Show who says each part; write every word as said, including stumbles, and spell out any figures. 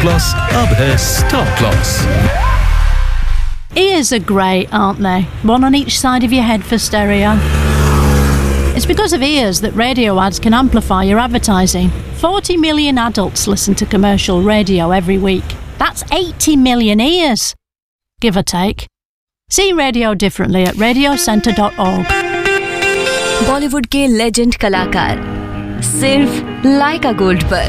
Speaker 1: Plus अब है Star Plus.
Speaker 2: Ears are great, aren't they? One on each side of your head for stereo. It's because of ears that radio ads can amplify your advertising. forty million adults listen to commercial radio every week. That's eighty million ears, give or take. See radio differently at radio centre dot org.
Speaker 3: Bollywood के legend कलाकार सिर्फ लाइका gold पर।